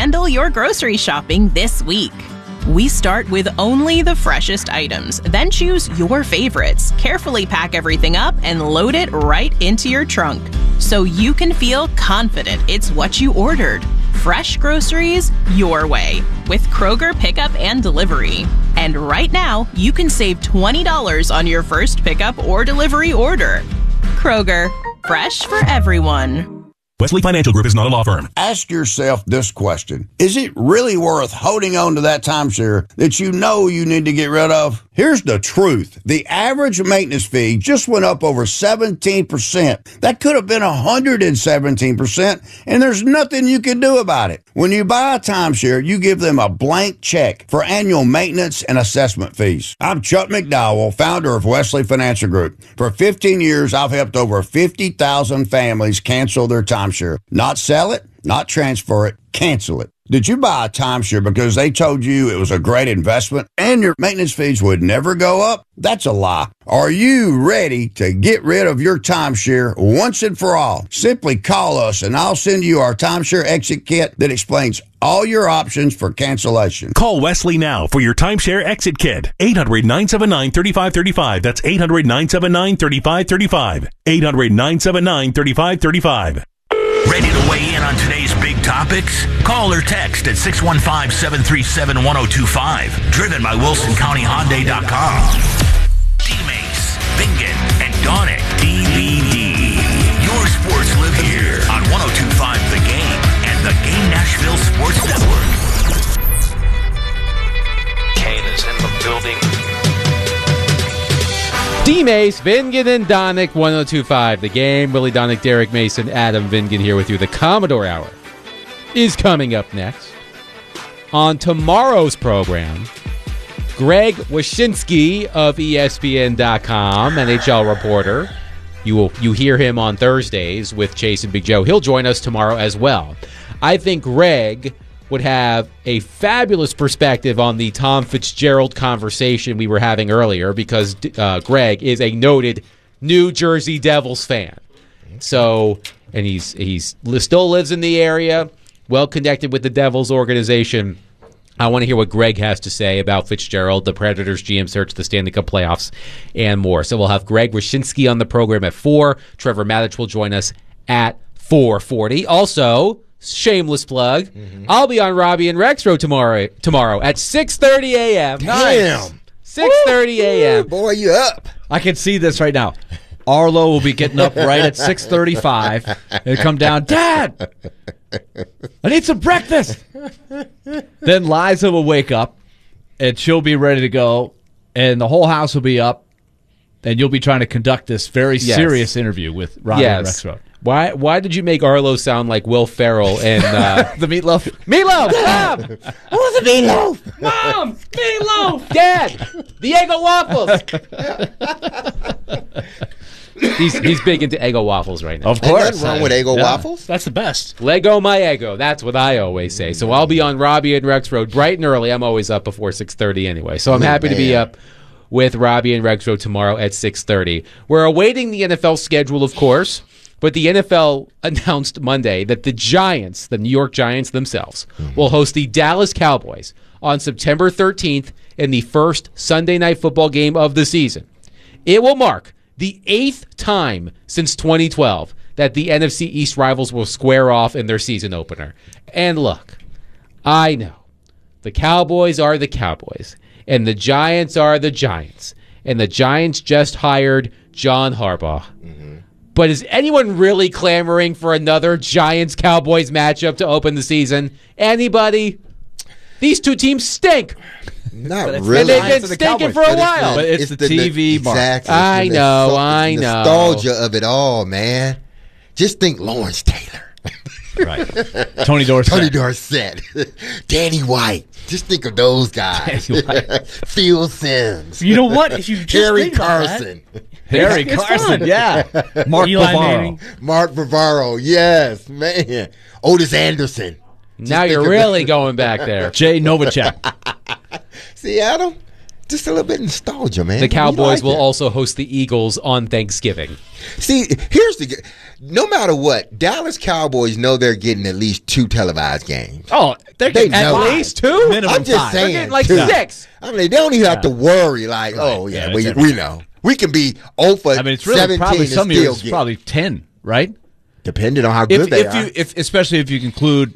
handle your grocery shopping this week. We start with only the freshest items, then choose your favorites, carefully pack everything up, and load it right into your trunk so you can feel confident it's what you ordered. Fresh groceries your way with Kroger Pickup and Delivery. And right now, you can save $20 on your first pickup or delivery order. Kroger, fresh for everyone. Wesley Financial Group is not a law firm. Ask yourself this question. Is it really worth holding on to that timeshare that you know you need to get rid of? Here's the truth. The average maintenance fee just went up over 17%. That could have been 117%, and there's nothing you can do about it. When you buy a timeshare, you give them a blank check for annual maintenance and assessment fees. I'm Chuck McDowell, founder of Wesley Financial Group. For 15 years, I've helped over 50,000 families cancel their timeshare. Not sell it, not transfer it, cancel it. Did you buy a timeshare because they told you it was a great investment and your maintenance fees would never go up? That's a lie. Are you ready to get rid of your timeshare once and for all? Simply call us and I'll send you our timeshare exit kit that explains all your options for cancellation. Call Wesley now for your timeshare exit kit. 800-979-3535. That's 800-979-3535. 800-979-3535. Ready to weigh in on today's big topics? Call or text at 615-737-1025. Driven by WilsonCountyHyundai.com. D-Mace, Bingen, and Donick. DVD. Your sports live here on 1025 The Game and the Game Nashville Sports Network. Kane is in the building. D-Mace, Vingan, and Donick, 1025 The Game. Willie Donick, Derek Mason, Adam Vingan here with you. The Commodore Hour is coming up next. On tomorrow's program, Greg Wyshynski of ESPN.com, NHL reporter. You hear him on Thursdays with Chase and Big Joe. He'll join us tomorrow as well. I think Greg would have a fabulous perspective on the Tom Fitzgerald conversation we were having earlier because Greg is a noted New Jersey Devils fan. So, and he's still lives in the area, well connected with the Devils organization. I want to hear what Greg has to say about Fitzgerald, the Predators GM search, the Stanley Cup playoffs, and more. So we'll have Greg Wyshynski on the program at 4. Trevor Matich will join us at 4:40. Also, shameless plug, I'll be on Robbie and Rexroad tomorrow at 6:30 a.m. Damn. 6:30 a.m. Boy, you up. I can see this right now. Arlo will be getting up right at 6:35 and come down, Dad, I need some breakfast. Then Liza will wake up, and she'll be ready to go, and the whole house will be up, and you'll be trying to conduct this very serious interview with Robbie and Rexroad. Why did you make Arlo sound like Will Ferrell and the Meatloaf? Meatloaf! Mom! Who's the meatloaf? Mom! Meatloaf! Dad! The Eggo waffles! He's big into Eggo waffles right now. Of course. Ain't nothing wrong with Eggo waffles. That's the best. Lego my Eggo. That's what I always say. So I'll be on Robbie and Rexroad bright and early. I'm always up before 6:30 anyway. So I'm happy to be up with Robbie and Rexroad tomorrow at 6:30. We're awaiting the NFL schedule, of course. But the NFL announced Monday that the Giants, the New York Giants themselves, will host the Dallas Cowboys on September 13th in the first Sunday Night Football game of the season. It will mark the 8th time since 2012 that the NFC East rivals will square off in their season opener. And look, I know the Cowboys are the Cowboys, and the Giants are the Giants, and the Giants just hired John Harbaugh. But is anyone really clamoring for another Giants-Cowboys matchup to open the season? Anybody? These two teams stink. Not And really. they've been stinking for a while. But it's the TV market. Exactly. I know. Nostalgia of it all, man. Just think Lawrence Taylor. Right. Tony Dorsett. Danny White. Just think of those guys. Phil Simms. You know what? If you just Harry think about Carson. Harry It's Carson, fun. yeah. Mark Eli Bavaro. Manning. Mark Bavaro. Yes, man. Otis Anderson. Now you're really going back there. Jay Novacek. See, Adam? just a little bit of nostalgia, man. The Cowboys We like will also host the Eagles on Thanksgiving. See, no matter what, Dallas Cowboys know they're getting at least 2 televised games. Oh, they're They getting know. at least 2? Minimum I'm just 5. saying. They're getting like 2. 6. I mean, they don't even have to worry. Like, oh yeah, Yeah, we it's know we can be 0 for I mean, it's really 17 probably and some still years get, probably 10, right? depending on how good they are. Especially if you include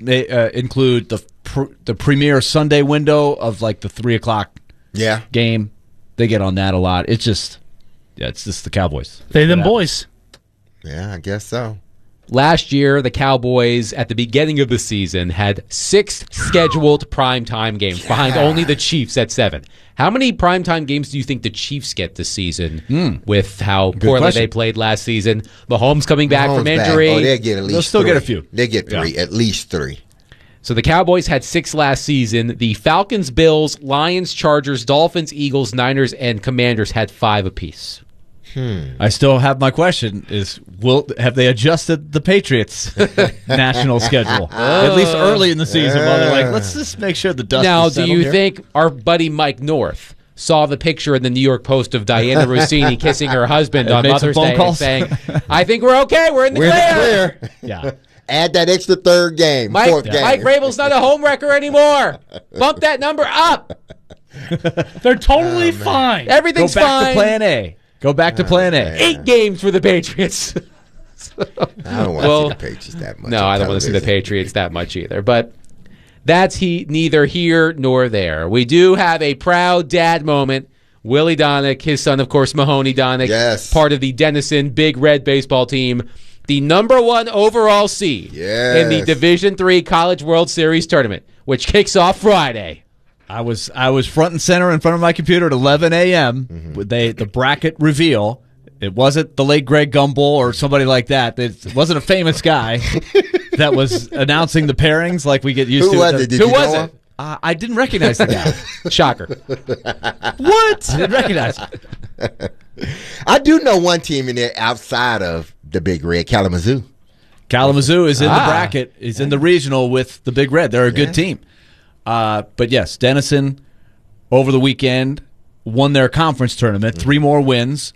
the premier Sunday window of like the 3 o'clock Yeah, game, they get on that a lot. It's just the Cowboys. They them boys. yeah, I guess so. Last year, the Cowboys, at the beginning of the season, had 6 scheduled primetime games, behind only the Chiefs at 7. How many primetime games do you think the Chiefs get this season with how poorly question. they played last season? Mahomes coming back from Mahomes back. injury. Oh, they'll get at least They'll still 3. get a few. They get 3, at least 3. So the Cowboys had 6 last season. The Falcons, Bills, Lions, Chargers, Dolphins, Eagles, Niners, and Commanders had 5 apiece. I still have my question: have they adjusted the Patriots' national schedule at least early in the season? While they're like, let's just make sure the dust. Now, is do settled you here. think our buddy Mike North saw the picture in the New York Post of Diana Rossini kissing her husband And on made some Mother's phone Day and calls? saying, I think we're okay, we're in the We're in clear. the clear. Yeah. Add that extra 3rd game, 4th game. Mike Vrabel's not a home wrecker anymore. Bump that number up. They're totally fine. Go Everything's back fine. to Plan A. Go back to Plan A. 8 games for the Patriots. I don't want to see the Patriots that much. No, on I don't want to see the television. Patriots that much either. But that's neither here nor there. We do have a proud dad moment. Willie Donick, his son, of course, Mahoney Donick, Yes. part of the Denison Big Red baseball team, the number 1 overall seed in the Yes. Division III College World Series tournament, which kicks off Friday. I was front and center in front of my computer at 11 a.m. with the bracket reveal. It wasn't the late Greg Gumbel or somebody like that. It wasn't a famous guy that was announcing the pairings like we get used Who to. was it? Did Who you was know it? him? I didn't recognize the guy. Shocker. What? I didn't recognize him. I do know one team in there outside of the Big Red, Kalamazoo. Kalamazoo is in the bracket. Is in the regional with the Big Red. They're a good team. But yes, Denison over the weekend won their conference tournament. 3 more wins.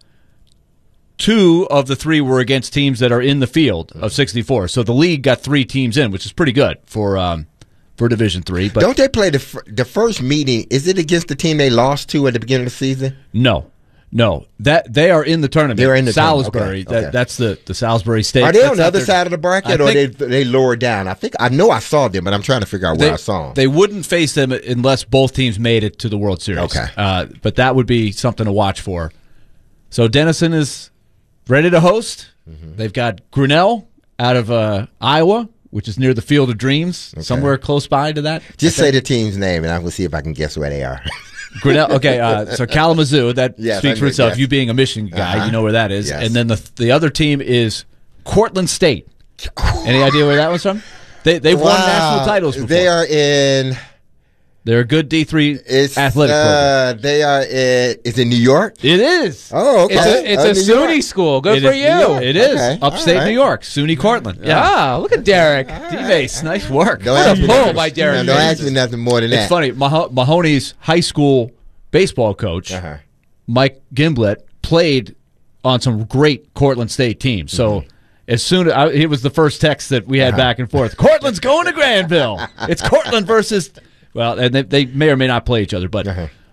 2 of the 3 were against teams that are in the field of 64. So the league got 3 teams in, which is pretty good for Division III. But Don't they play the first meeting? Is it against the team they lost to at the beginning of the season? no, that they are in the tournament. They're in the Salisbury. tournament. Okay. That's the Salisbury State. Are they That's on the not other their- side of the bracket, I or think- they lower down? I know I saw them, but I'm trying to figure out where I saw them. They wouldn't face them unless both teams made it to the World Series. Okay. But that would be something to watch for. So Denison is ready to host. Mm-hmm. They've got Grinnell out of Iowa, which is near the Field of Dreams, somewhere close by to that. Just say the team's name, and I will see if I can guess where they are. Grinnell. Okay, so Kalamazoo, that Yes, speaks I for know, itself. yes. You being a Michigan guy, you know where that is. Yes. And then the other team is Cortland State. Any idea where that was from? They've won national titles before. They are in. They're a good D3 It's athletic program. They are in. Is it New York? It is. Oh, okay. It's a New York. SUNY school. Good It for is- you. It is. Okay, Upstate all right. New York. SUNY Cortland. Yeah. Ah, look at Derek. D-base. Nice work. Don't What ask a me pull nothing- by Derek Don't ask Mason. me nothing more than It's that. funny. Mahoney's high school baseball coach, Uh-huh. Mike Gimblett, played on some great Cortland State teams. So as soon as it was the first text that we had back and forth, Cortland's going to Granville. It's Cortland versus. Well, and they may or may not play each other, but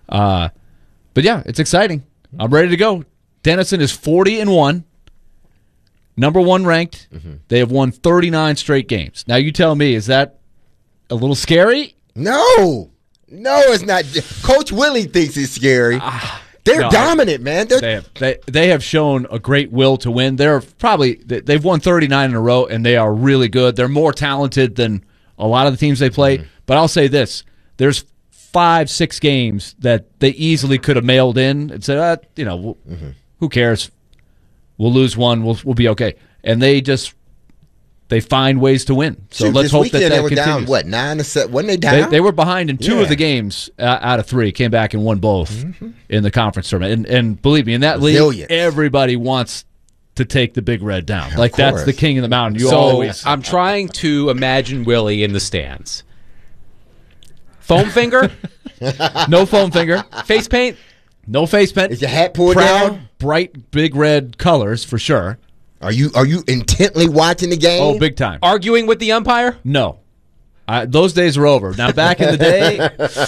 yeah, it's exciting. I'm ready to go. Denison is 40-1, number 1 ranked. They have won 39 straight games. Now you tell me, is that a little scary? No, it's not. Coach Willie thinks it's scary. They're no, dominant, man. They have shown a great will to win. They've won 39 in a row, and they are really good. They're more talented than a lot of the teams they play. But I'll say this: there's 5-6 games that they easily could have mailed in and said, who cares? We'll lose one. We'll be okay. And they find ways to win. So Shoot, let's this hope weekend that they were continues. down. What 9-7? When they down? They were behind in 2 Yeah. of the games out of 3. Came back and won both in the conference tournament. And believe me, in that league, Resilience. everybody wants to take the Big Red down. Of Like that's course. the king of the mountain. I'm trying to imagine Willie in the stands. Foam finger, no foam finger. face paint. No face paint. Is your hat pulled Proud, down? bright, big red colors for sure. Are you intently watching the game? Oh, big time. Arguing with the umpire? No. Those days are over. Now, back in the day,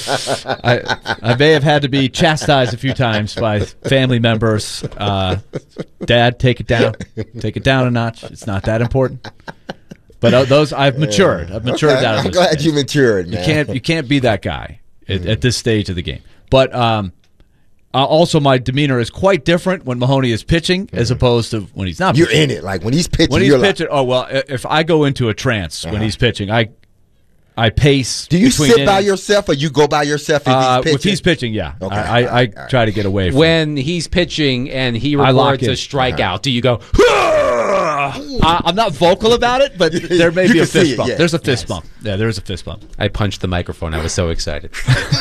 I may have had to be chastised a few times by family members. Dad, take it down. Take it down a notch. It's not that important. But those, I've matured. I've matured out of I'm glad days. you matured, man. You can't be that guy at this stage of the game. But also, my demeanor is quite different when Mahoney is pitching as opposed to when he's not pitching. You're in it. Like when he's pitching, When he's you're pitching, if I go into a trance when he's pitching, I pace. Do you between sit by innings. yourself or you go by yourself if he's pitching? If he's pitching, yeah. Okay. I try to get away from When he's pitching and he I lock records a in. strikeout, do you go, I'm not vocal about it, but there may You be a can see fist it, bump. yes. There's a fist bump. Yeah, there is a fist bump. I punched the microphone. I was so excited.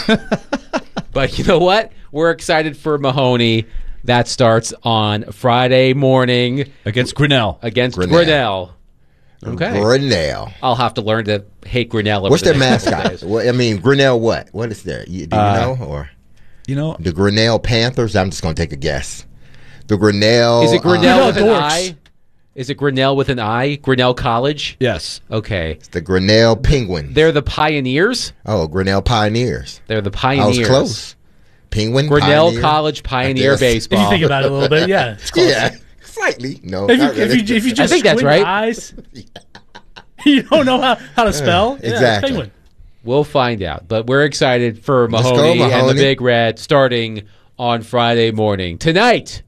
But you know what? We're excited for Mahoney. That starts on Friday morning Against Grinnell. against Grinnell. Grinnell. Okay. Grinnell. I'll have to learn to hate Grinnell. over What's the their next couple mascot? days. Well, I mean, Grinnell what? What is there? Do you know? Or You know, the Grinnell Panthers? I'm just going to take a guess. The Grinnell... Is it Grinnell with an Dorks. I? Is it Grinnell with an I? Grinnell College? yes. Okay. the Grinnell Penguins. They're the Pioneers? Oh, Grinnell Pioneers. They're the I Pioneers. was close. Penguin Grinnell Pioneer. College Pioneer If you If baseball. you think about it a little bit, yeah. It's close. Yeah, slightly. No, If not you, really. if you just I think that's squint right. your eyes, you don't know how to spell. Yeah, it's exactly. Penguin. We'll find out. But we're excited for Let's go, Mahoney, and the Mahoney. Big Red starting on Friday morning. Tonight,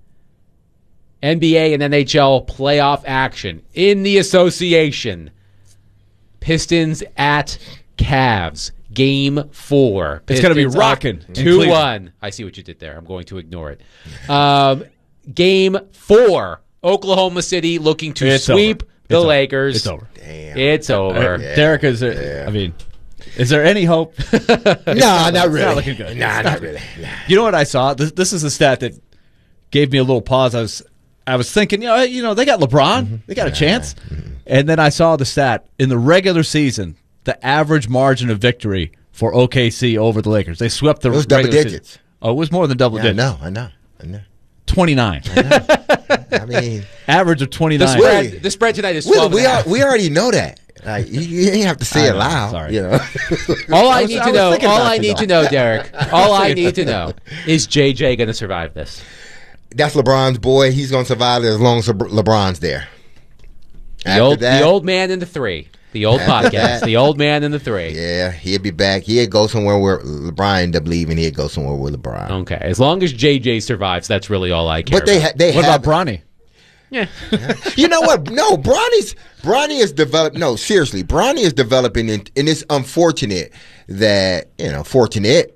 NBA and NHL playoff action in the association. Pistons at Cavs. Game 4. It's gonna be Pistons up rocking in 2-1. I see what you did there. I'm going to ignore it. Game 4. Oklahoma City looking to It's sweep over. the It's over. Lakers. It's over. Damn. It's over. Derek, is there, I mean, is there any hope? Nah, not really. not looking good. Nah, not really. Nah. You know what I saw? This is a stat that gave me a little pause. I was thinking, you know, they got LeBron, they got a chance, and then I saw the stat in the regular season, the average margin of victory for OKC over the Lakers. They swept the. It was double regular digits. season. Oh, it was more than double Yeah, digits. I know. 29. I mean, Average of 29. The spread tonight is Will, 12. we already know that. Like, you ain't have to say I it know, loud. sorry. You know. All I was- need I to was know, thinking all about I you, need though. to know, Derek, all I need to know is JJ going to survive this. That's LeBron's boy. He's going to survive as long as LeBron's there. The old man in the 3. The old After podcast. that- The old man in the 3. Yeah, he'll be back. He'll go somewhere where LeBron end up leaving. He'll go somewhere with LeBron. Okay. As long as JJ survives, that's really all I care But they What have. about Bronny? Yeah. You know what? No, Bronny is developed. No, seriously, Bronny is developing, and it's unfortunate that fortunate,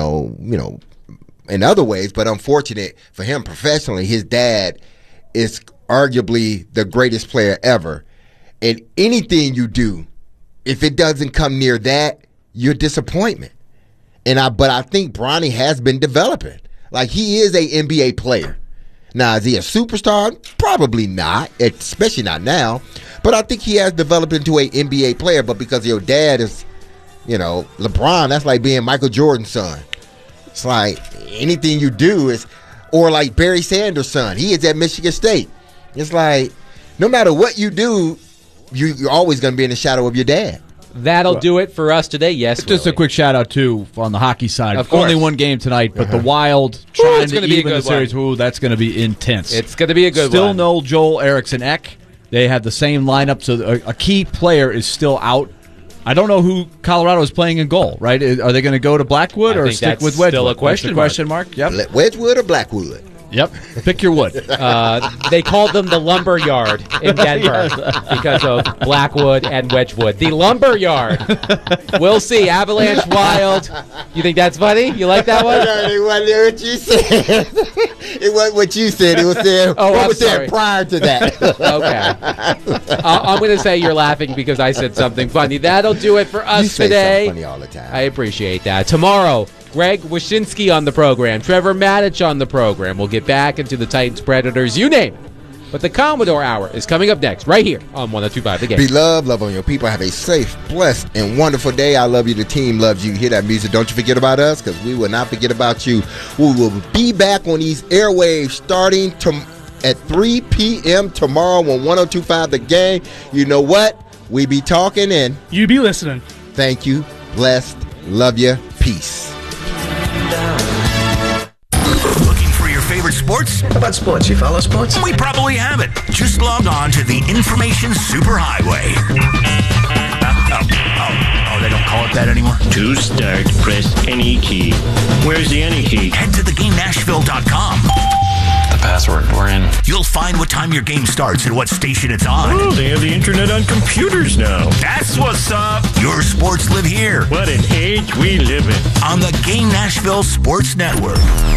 in other ways, but unfortunate for him professionally. His dad is arguably the greatest player ever, and anything you do, if it doesn't come near that, you're a disappointment. But I think Bronny has been developing. Like, he is a NBA player. Now, is he a superstar? Probably not, especially not now. But I think he has developed into an NBA player. But because your dad is, LeBron, that's like being Michael Jordan's son. It's like anything you do is, or like Barry Sanders' son. He is at Michigan State. It's like no matter what you do, you're always going to be in the shadow of your dad. That'll do it for us today. Yes, Just a quick shout out too on the hockey side. Of course. Only one game tonight, but the Wild trying it's to gonna be a even the good series. one. Ooh, that's going to be intense. It's going to be a good Still one. no Joel Eriksson Ek. They have the same lineup, so a key player is still out. I don't know who Colorado is playing in goal. Right? Are they going to go to Blackwood I or think stick that's with Wedgwood? still a That's the question question mark. Yep. Wedgwood or Blackwood? Yep. Pick your wood. They called them the Lumber Yard in Denver because of Blackwood and Wedgwood. The Lumber Yard. We'll see. Avalanche Wild. You think that's funny? You like that one? No, it wasn't what you said. It wasn't what you said. It was said. Oh, what I'm was sorry. said prior to that? Okay. I'm going to say you're laughing because I said something funny. That'll do it for us You say today. something funny all the time. I appreciate that. Tomorrow, Greg Wyshynski on the program, Trevor Maddich on the program. We'll get back into the Titans Predators. You name it. But the Commodore Hour is coming up next, right here on 102.5 The Game. Be loved, love on your people. Have a safe, blessed, and wonderful day. I love you. The team loves you. Hear that music. Don't you forget about us, because we will not forget about you. We will be back on these airwaves starting at 3 p.m. tomorrow on 102.5 The Game. You know what? We be talking and you be listening. Thank you. Blessed. Love you. Peace. Looking for your favorite sports? How about sports? You follow sports? We probably have it. Just log on to the Information Superhighway. They don't call it that anymore? To start, press any key. Where's the any key? Head to theGameNashville.com. The password. We're in. You'll find what time your game starts and what station it's on. Oh, they have the internet on computers now. That's what's up. Your sports live here. What an age we live in. On the Game Nashville Sports Network.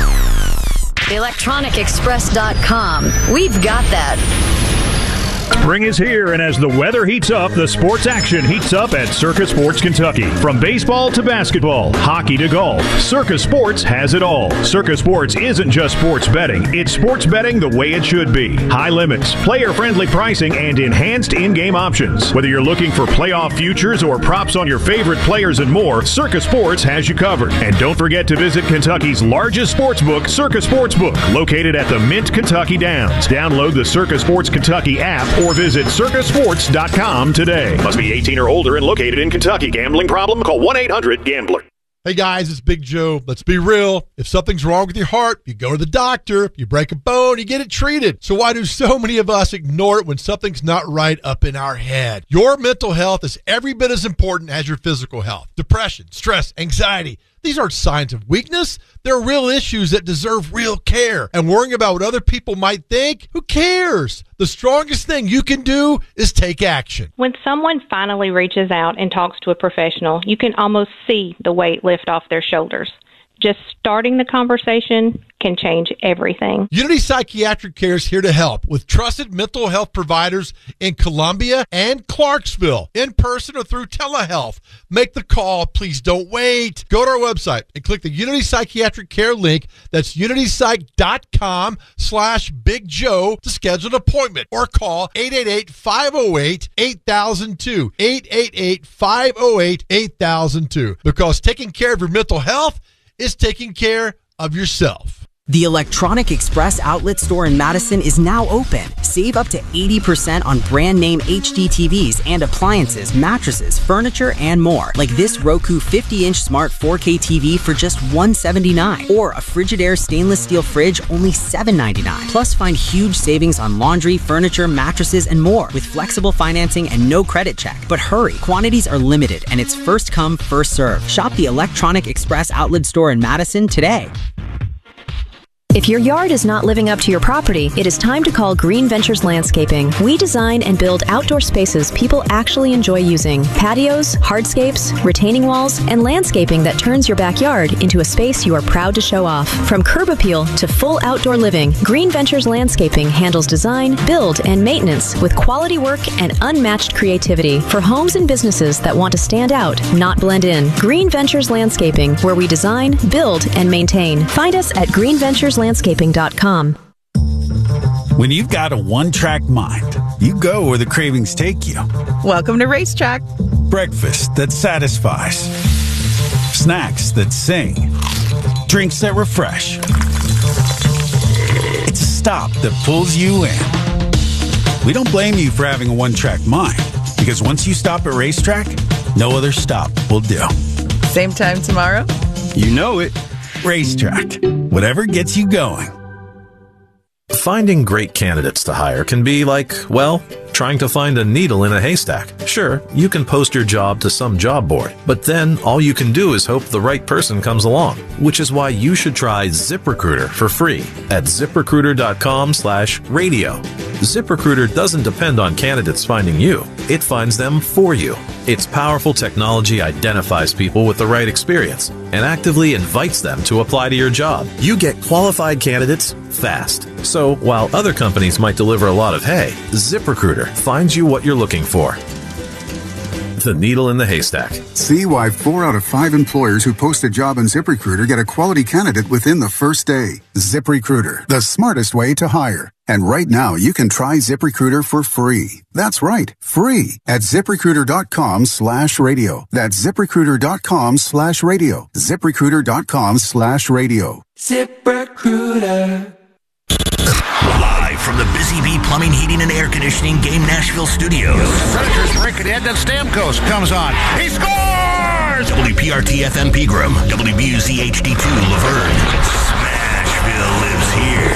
ElectronicExpress.com. We've got that. Spring is here, and as the weather heats up, the sports action heats up at Circa Sports Kentucky. From baseball to basketball, hockey to golf, Circa Sports has it all. Circa Sports isn't just sports betting. It's sports betting the way it should be. High limits, player-friendly pricing, and enhanced in-game options. Whether you're looking for playoff futures or props on your favorite players and more, Circa Sports has you covered. And don't forget to visit Kentucky's largest sportsbook, Circa Sportsbook, located at the Mint Kentucky Downs. Download the Circa Sports Kentucky app or visit circasports.com today. Must be 18 or older and located in Kentucky. Gambling problem? Call 1-800-GAMBLER. Hey guys, it's Big Joe. Let's be real. If something's wrong with your heart, you go to the doctor. You break a bone, you get it treated. So why do so many of us ignore it when something's not right up in our head? Your mental health is every bit as important as your physical health. Depression, stress, anxiety. These aren't signs of weakness. They're real issues that deserve real care. And worrying about what other people might think, who cares? The strongest thing you can do is take action. When someone finally reaches out and talks to a professional, you can almost see the weight lift off their shoulders. Just starting the conversation can change everything. Unity Psychiatric Care is here to help with trusted mental health providers in Columbia and Clarksville, in person or through telehealth. Make the call. Please don't wait. Go to our website and click the Unity Psychiatric Care link. That's unitypsych.com/Big Joe to schedule an appointment, or call 888-508-8002. 888-508-8002. Because taking care of your mental health is taking care of yourself. The Electronic Express outlet store in Madison is now open. Save up to 80% on brand name HD TVs and appliances, mattresses, furniture, and more. Like this Roku 50-inch smart 4K TV for just $179. Or a Frigidaire stainless steel fridge, only $799. Plus find huge savings on laundry, furniture, mattresses, and more with flexible financing and no credit check. But hurry, quantities are limited and it's first come, first serve. Shop the Electronic Express outlet store in Madison today. If your yard is not living up to your property, it is time to call Green Ventures Landscaping. We design and build outdoor spaces people actually enjoy using. Patios, hardscapes, retaining walls, and landscaping that turns your backyard into a space you are proud to show off. From curb appeal to full outdoor living, Green Ventures Landscaping handles design, build, and maintenance with quality work and unmatched creativity for homes and businesses that want to stand out, not blend in. Green Ventures Landscaping, where we design, build, and maintain. Find us at greenventureslandscaping.com. When you've got a one-track mind, you go where the cravings take you. Welcome to Racetrack. Breakfast that satisfies. Snacks that sing. Drinks that refresh. It's a stop that pulls you in. We don't blame you for having a one-track mind, because once you stop at Racetrack, no other stop will do. Same time tomorrow? You know it. Racetrack. Whatever gets you going. Finding great candidates to hire can be like, well, trying to find a needle in a haystack. Sure, you can post your job to some job board, but then all you can do is hope the right person comes along, which is why you should try ZipRecruiter for free at ZipRecruiter.com/radio. ZipRecruiter doesn't depend on candidates finding you. It finds them for you. Its powerful technology identifies people with the right experience and actively invites them to apply to your job. You get qualified candidates fast. So while other companies might deliver a lot of hay, ZipRecruiter finds you what you're looking for. the needle in the haystack. See why 4 out of 5 employers who post a job on ZipRecruiter get a quality candidate within the first day. ZipRecruiter, the smartest way to hire. And right now, you can try ZipRecruiter for free. That's right, free at ZipRecruiter.com/radio. That's ZipRecruiter.com/radio. ZipRecruiter.com/radio. ZipRecruiter. Live from the Busy Bee Plumbing, Heating, and Air Conditioning Game Nashville studios. Predators break it in, then Stamkos comes on. He scores! WPRT FM Pegram, WBUZ HD2 Laverne. Smashville lives here.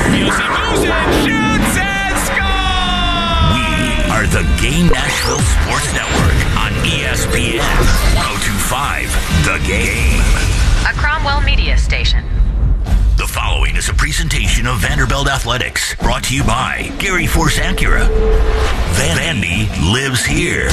Shoots and scores! We are the Game Nashville Sports Network on ESPN 102.5 The Game. A Cromwell Media Station. The following is a presentation of Vanderbilt Athletics, brought to you by Gary Force Acura. Vandy lives here.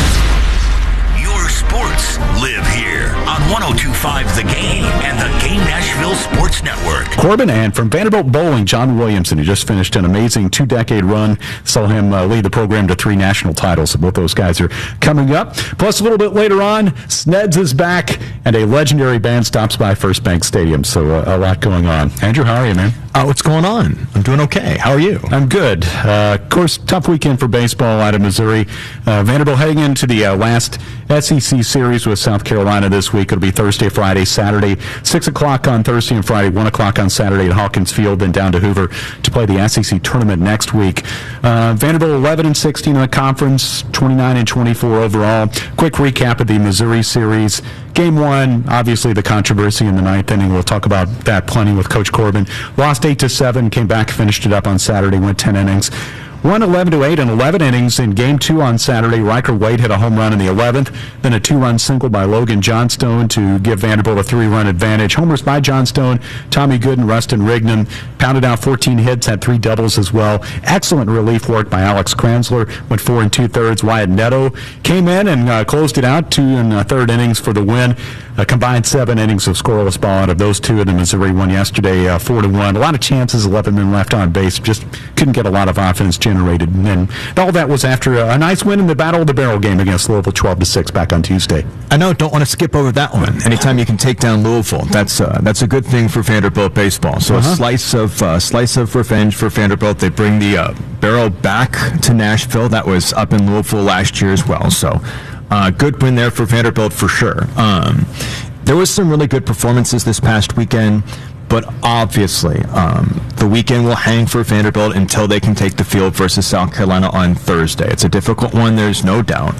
Your sports live here on 102.5 The Game and the Game Nashville Sports Network. Corbin, and from Vanderbilt Bowling, John Williamson, who just finished an amazing 2-decade run. Saw him lead the program to 3 national titles. So both those guys are coming up. Plus, a little bit later on, Sneds is back, and a legendary band stops by First Bank Stadium. So a lot going on. Andrew, how are you, man? What's going on? I'm doing okay. How are you? I'm good. Of course, tough weekend for baseball out of Missouri. Vanderbilt heading into the last SEC series with South Carolina this week. It'll be Thursday, Friday, Saturday, 6 o'clock on Thursday and Friday, 1 o'clock on Saturday at Hawkins Field, then down to Hoover to play the SEC tournament next week. Vanderbilt 11-16 in the conference, 29-24 overall. Quick recap of the Missouri series. Game 1, obviously the controversy in the 9th inning. We'll talk about that plenty with Coach Corbin. Lost 8-7, came back, finished it up on Saturday, went 10 innings. Won 11-8 in 11 innings in Game 2 on Saturday. Riker Wade hit a home run in the 11th, then a 2-run single by Logan Johnstone to give Vanderbilt a 3-run advantage. Homers by Johnstone, Tommy Gooden, Rustin Rignan. Pounded out 14 hits, had 3 doubles as well. Excellent relief work by Alex Kranzler. Went 4 2/3. Wyatt Neto came in and closed it out, 2 1/3 innings for the win. A combined 7 innings of scoreless ball out of those 2, and the Missouri won yesterday 4-1. A lot of chances, 11 men left on base. Just couldn't get a lot of offense generated. And all that was after a nice win in the Battle of the Barrel game against Louisville, 12-6 back on Tuesday. I know, don't want to skip over that one. Anytime you can take down Louisville, that's a good thing for Vanderbilt baseball. So a slice of revenge for Vanderbilt. They bring the Barrel back to Nashville. That was up in Louisville last year as well. So good win there for Vanderbilt for sure. There was some really good performances this past weekend, but obviously the weekend will hang for Vanderbilt until they can take the field versus South Carolina on Thursday. It's a difficult one, there's no doubt.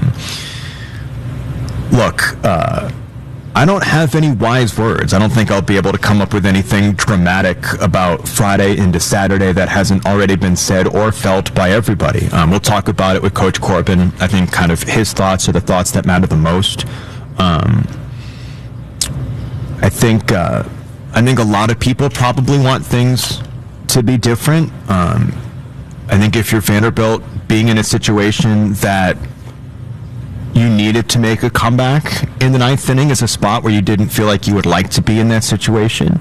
Look, I don't have any wise words. I don't think I'll be able to come up with anything dramatic about Friday into Saturday that hasn't already been said or felt by everybody. We'll talk about it with Coach Corbin. I think kind of his thoughts are the thoughts that matter the most. I think a lot of people probably want things to be different. I think if you're Vanderbilt, being in a situation that you needed to make a comeback in the 9th inning is a spot where you didn't feel like you would like to be in that situation.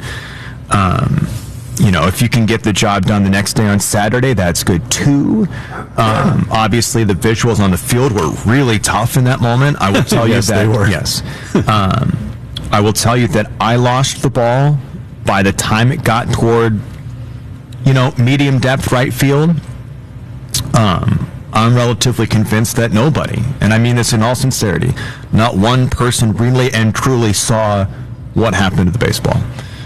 If you can get the job done the next day on Saturday, that's good too. Obviously, the visuals on the field were really tough in that moment. I will tell you that. They were. Yes. I will tell you that I lost the ball by the time it got toward, medium depth right field. I'm relatively convinced that nobody, and I mean this in all sincerity, not one person really and truly saw what happened to the baseball.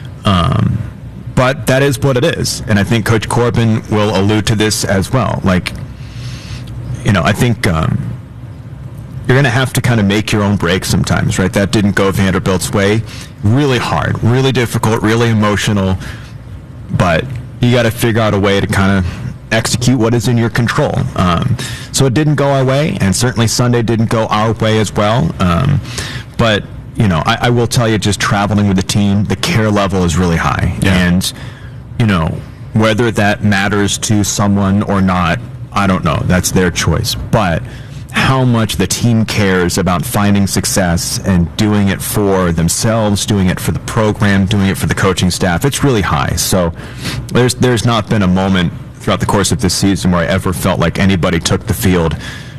But that is what it is, and I think Coach Corbin will allude to this as well. I think you're going to have to kind of make your own break sometimes, right? That didn't go Vanderbilt's way. Really hard, really difficult, really emotional, but you got to figure out a way to kind of execute what is in your control. So it didn't go our way, and certainly Sunday didn't go our way as well. But, I will tell you, just traveling with the team, the care level is really high. Yeah. And, whether that matters to someone or not, I don't know. That's their choice. But how much the team cares about finding success and doing it for themselves, doing it for the program, doing it for the coaching staff, it's really high. So there's not been a moment throughout the course of this season where I ever felt like anybody took the field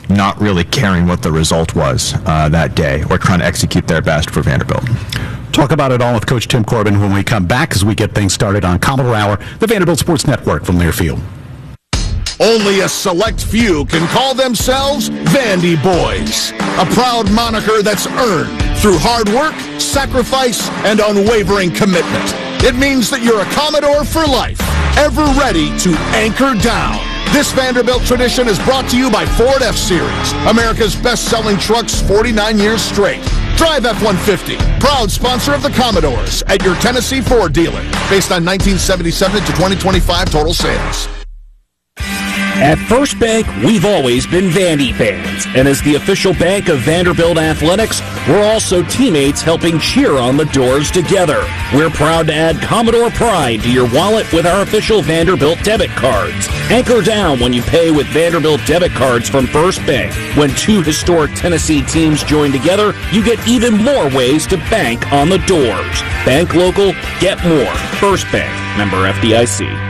not really caring what the result was that day, or trying to execute their best for Vanderbilt. Talk about it all with Coach Tim Corbin when we come back as we get things started on Commodore Hour, the Vanderbilt Sports Network from Learfield. Only a select few can call themselves Vandy Boys, a proud moniker that's earned through hard work, sacrifice, and unwavering commitment. It means that you're a Commodore for life, ever ready to anchor down. This Vanderbilt tradition is brought to you by Ford F-Series, America's best-selling trucks 49 years straight. Drive F-150, proud sponsor of the Commodores at your Tennessee Ford dealer, based on 1977 to 2025 total sales. At First Bank, we've always been Vandy fans, and as the official bank of Vanderbilt Athletics, we're also teammates helping cheer on the Doors together. We're proud to add Commodore Pride to your wallet with our official Vanderbilt debit cards. Anchor down when you pay with Vanderbilt debit cards from First Bank. When two historic Tennessee teams join together, you get even more ways to bank on the Doors. Bank local, get more. First Bank, member FDIC.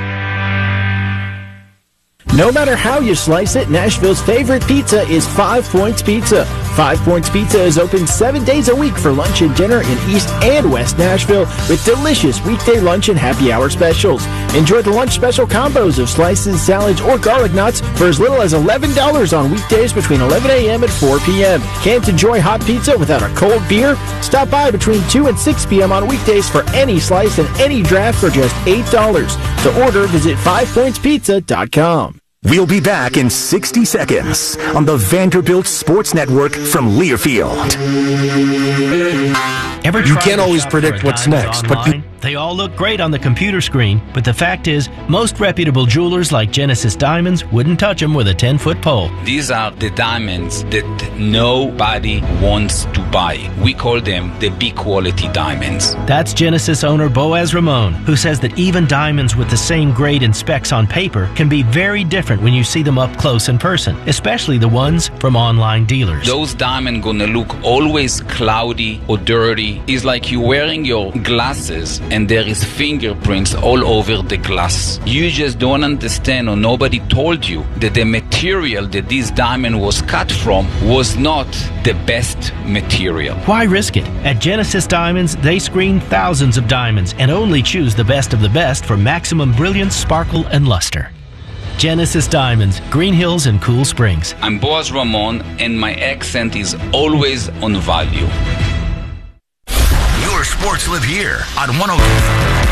No matter how you slice it, Nashville's favorite pizza is 5 Points Pizza. 5 Points Pizza is open 7 days a week for lunch and dinner in East and West Nashville with delicious weekday lunch and happy hour specials. Enjoy the lunch special combos of slices, salads, or garlic knots for as little as $11 on weekdays between 11 a.m. and 4 p.m. Can't enjoy hot pizza without a cold beer? Stop by between 2 and 6 p.m. on weekdays for any slice and any draft for just $8. To order, visit 5pointspizza.com. We'll be back in 60 seconds on the Vanderbilt Sports Network from Learfield. You can't always predict what's next, but they all look great on the computer screen, but the fact is, most reputable jewelers like Genesis Diamonds wouldn't touch them with a 10-foot pole. These are the diamonds that nobody wants to buy. We call them the B-quality diamonds. That's Genesis owner Boaz Ramon, who says that even diamonds with the same grade and specs on paper can be very different when you see them up close in person, especially the ones from online dealers. Those diamonds gonna look always cloudy or dirty. It's like you're wearing your glasses and there is fingerprints all over the glass. You just don't understand, or nobody told you that the material that this diamond was cut from was not the best material. Why risk it? At Genesis Diamonds, they screen thousands of diamonds and only choose the best of the best for maximum brilliance, sparkle, and luster. Genesis Diamonds, Green Hills and Cool Springs. I'm Boaz Ramon, and my accent is always on value. Your sports live here on 102.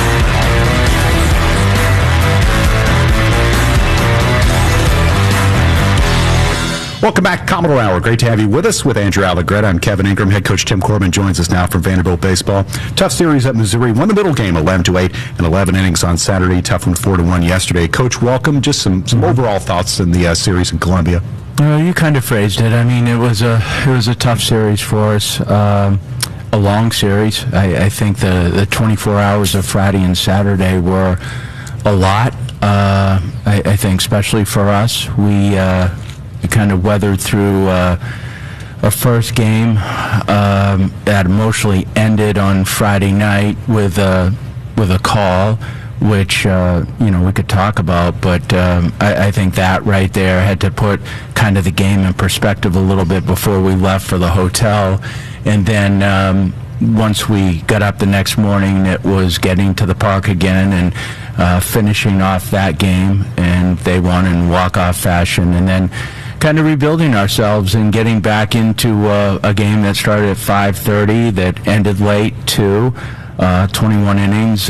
Welcome back, Commodore Hour. Great to have you with us with Andrew Allegretta. I'm Kevin Ingram. Head coach Tim Corbin joins us now from Vanderbilt baseball. Tough series at Missouri. Won the middle game 11-8 and 11 innings on Saturday. Tough one 4-1 yesterday. Coach, welcome. Just some overall thoughts in the series in Columbia. You kind of phrased it. I mean, it was a tough series for us. A long series. I think the 24 hours of Friday and Saturday were a lot. I think especially for us, we kind of weathered through a first game that emotionally ended on Friday night with a call, which we could talk about, but I think that right there had to put kind of the game in perspective a little bit before we left for the hotel. And then once we got up the next morning, it was getting to the park again and finishing off that game, and they won in walk-off fashion, and then kind of rebuilding ourselves and getting back into a game that started at 5:30 that ended late too, 21 innings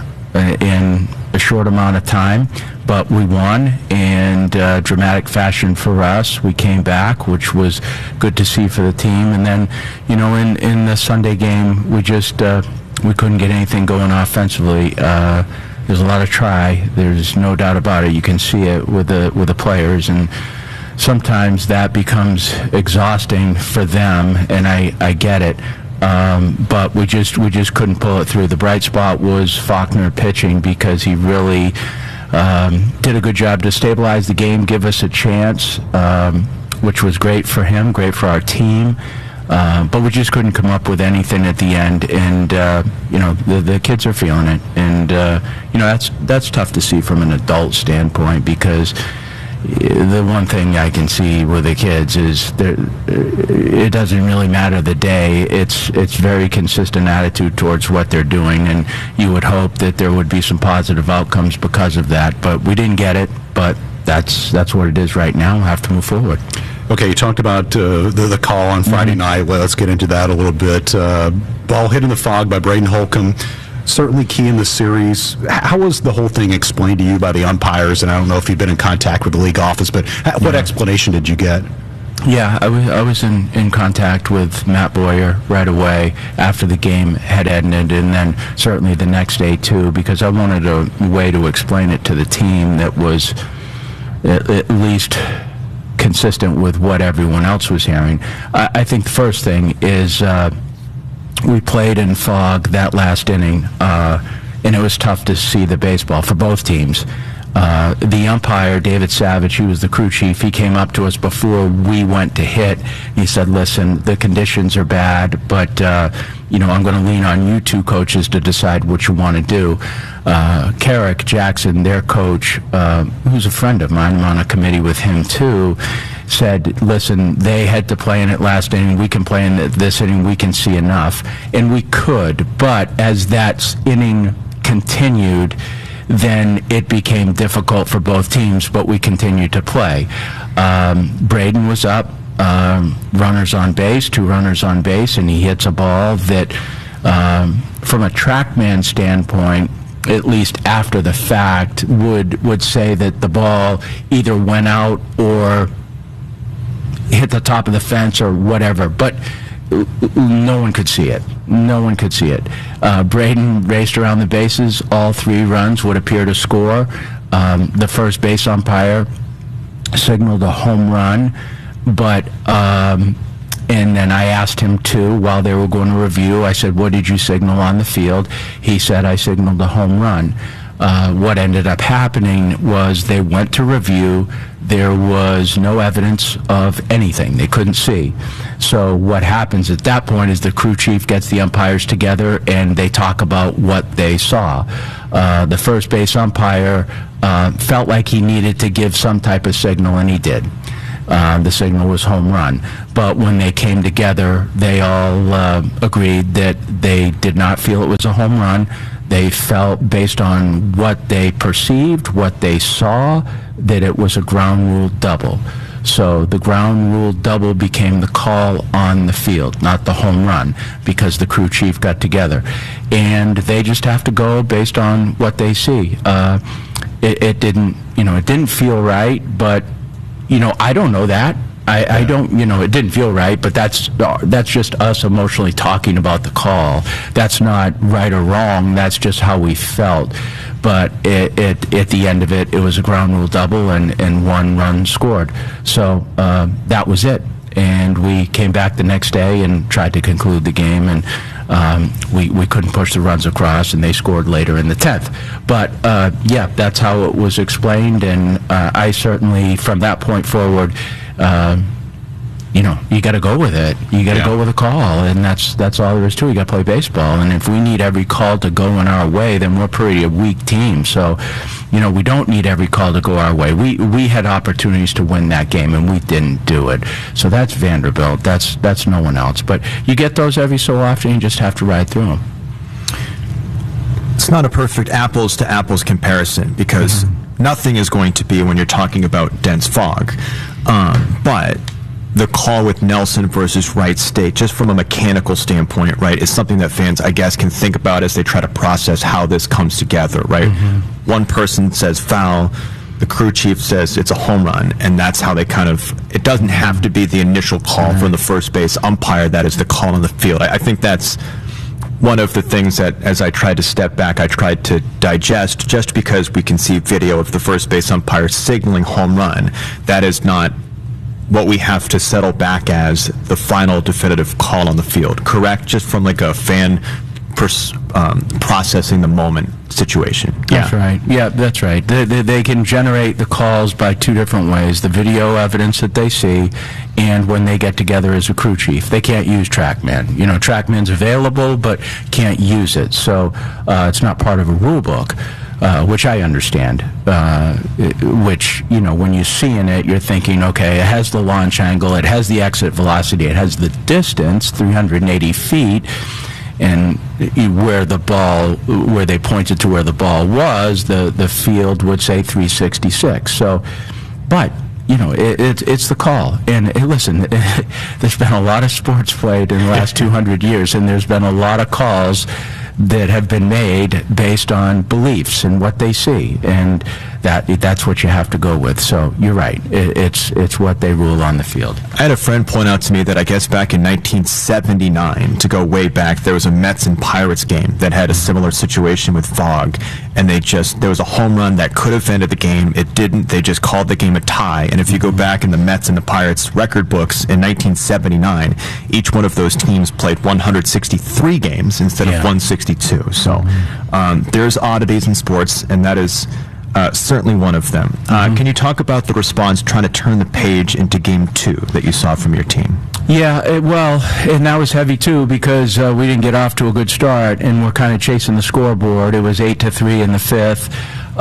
in a short amount of time, but we won in dramatic fashion for us. We came back, which was good to see for the team, and then in the Sunday game we just we couldn't get anything going offensively. There's a lot of try, there's no doubt about it. You can see it with the players, and sometimes that becomes exhausting for them, and I get it. But we just couldn't pull it through. The bright spot was Faulkner pitching, because he really did a good job to stabilize the game, give us a chance, which was great for him, great for our team. But we just couldn't come up with anything at the end, and the kids are feeling it, and that's tough to see from an adult standpoint, because the one thing I can see with the kids is it doesn't really matter the day. It's very consistent attitude towards what they're doing, and you would hope that there would be some positive outcomes because of that. But we didn't get it. But that's what it is right now. We'll have to move forward. Okay, you talked about the call on Friday night. Well, let's get into that a little bit. Ball hit in the fog by Braden Holcomb. Certainly key in the series. How was the whole thing explained to you by the umpires? And I don't know if you've been in contact with the league office, but what explanation did you get? Yeah, I was in contact with Matt Boyer right away after the game had ended, and then certainly the next day too, because I wanted a way to explain it to the team that was at least consistent with what everyone else was hearing. I think the first thing is we played in fog that last inning, and it was tough to see the baseball for both teams. The umpire, David Savage, he was the crew chief, he came up to us before we went to hit. He said, listen, the conditions are bad, but I'm going to lean on you two coaches to decide what you want to do. Carrick Jackson, their coach, who's a friend of mine, I'm on a committee with him too, said, listen, they had to play in it last inning, we can play in this inning, we can see enough. And we could, but as that inning continued, then it became difficult for both teams, but we continued to play. Braden was up, runners on base, 2 runners on base, and he hits a ball that, from a TrackMan standpoint, at least after the fact, would say that the ball either went out or hit the top of the fence or whatever, but no one could see it. No one could see it. Braden raced around the bases. All 3 runs would appear to score. The first base umpire signaled a home run, but and then I asked him too, while they were going to review, I said, what did you signal on the field? He said, I signaled a home run. What ended up happening was they went to review. There was no evidence of anything. They couldn't see. So what happens at that point is the crew chief gets the umpires together and they talk about what they saw. The first base umpire felt like he needed to give some type of signal, and he did. The signal was home run. But when they came together, they all agreed that they did not feel it was a home run. They felt, based on what they perceived, what they saw, that it was a ground rule double. So the ground rule double became the call on the field, not the home run, because the crew chief got together. And they just have to go based on what they see. It didn't feel right, but I don't know that. I don't, it didn't feel right, but that's just us emotionally talking about the call. That's not right or wrong. That's just how we felt. But at the end of it, it was a ground rule double, and 1 run scored. So that was it. And we came back the next day and tried to conclude the game, and we couldn't push the runs across, and they scored later in the 10th. But that's how it was explained, and I certainly, from that point forward, you got to go with it. You got to go with a call, and that's all there is to it. You got to play baseball, and if we need every call to go in our way, then we're a pretty weak team. So, we don't need every call to go our way. We had opportunities to win that game, and we didn't do it. So that's Vanderbilt. That's no one else. But you get those every so often. You just have to ride through them. It's not a perfect apples to apples comparison, because nothing is going to be when you're talking about dense fog. But the call with Nelson versus Wright State, just from a mechanical standpoint, right, is something that fans, I guess, can think about as they try to process how this comes together, right? One person says foul, the crew chief says it's a home run, and that's how they it doesn't have to be the initial call from the first base umpire that is the call on the field. I think that's one of the things that, as I tried to step back, I tried to digest, just because we can see video of the first base umpire signaling home run. That is not what we have to settle back as the final definitive call on the field, correct? Just from like a fan processing the moment situation. That's right. Yeah, that's right. They can generate the calls by 2 different ways: the video evidence that they see, and when they get together as a crew chief. They can't use TrackMan. TrackMan's available, but can't use it, so it's not part of a rule book. which I understand. Which, when you're seeing it, you're thinking, okay, it has the launch angle, it has the exit velocity, it has the distance, 380 feet, and where they pointed to where the ball was, the field would say 366. So, but it's the call. And listen, there's been a lot of sports played in the last 200 years, and there's been a lot of calls that have been made based on beliefs and what they see, and that's what you have to go with. So you're right. It's what they rule on the field. I had a friend point out to me that I guess back in 1979, to go way back, there was a Mets and Pirates game that had a similar situation with fog, and there was a home run that could have ended the game. It didn't. They just called the game a tie. And if you go back in the Mets and the Pirates record books in 1979, each one of those teams played 163 games instead of 162. So there's oddities in sports, and that is certainly one of them. Can you talk about the response trying to turn the page into Game 2 that you saw from your team? Yeah, and that was heavy too, because we didn't get off to a good start, and we're kind of chasing the scoreboard. It was 8-3 in the fifth.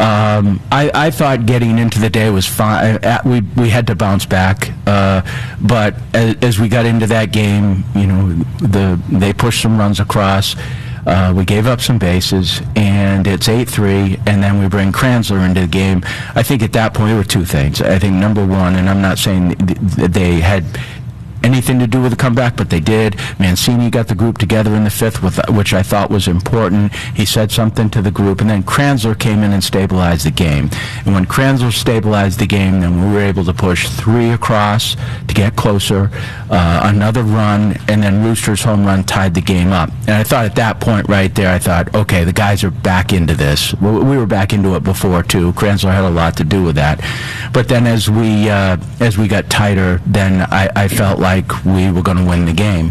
I thought getting into the day was fine. We had to bounce back, but as we got into that game, they pushed some runs across. We gave up some bases, and it's 8-3, and then we bring Kranzler into the game. I think at that point there were two things. I think number one, and I'm not saying they had anything to do with the comeback, but they did. Mancini got the group together in the fifth, which I thought was important. He said something to the group, and then Kranzler came in and stabilized the game. And when Kranzler stabilized the game, then we were able to push 3 across to get closer, another run, and then Rooster's home run tied the game up. And I thought at that point right there, I thought, okay, the guys are back into this. We were back into it before, too. Kranzler had a lot to do with that. But then as we got tighter, then I felt like we were going to win the game.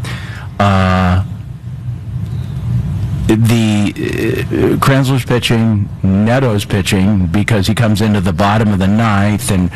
Kranzler's pitching, Neto's pitching, because he comes into the bottom of the ninth, and